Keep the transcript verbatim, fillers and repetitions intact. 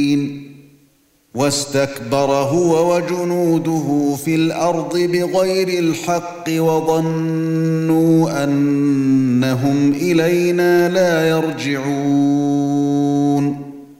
واستكبر هو وجنوده في الأرض بغير الحق وظنوا أنهم إلينا لا يرجعون